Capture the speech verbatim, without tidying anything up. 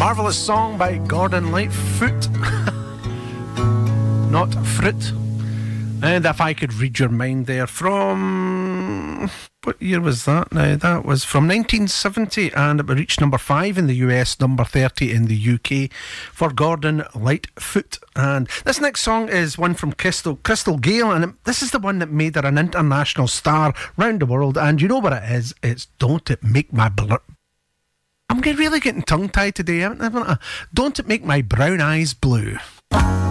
Marvellous song by Gordon Lightfoot. Not Fruit. And If I Could Read Your Mind there from... What year was that now? That was from nineteen seventy, and it reached number five in the U S, number thirty in the U K for Gordon Lightfoot. And this next song is one from Crystal, Crystal Gayle, and it, this is the one that made her an international star round the world. And you know what it is? It's Don't It Make My Blur... I'm really getting tongue-tied today, haven't I? Don't It Make My Brown Eyes Blue.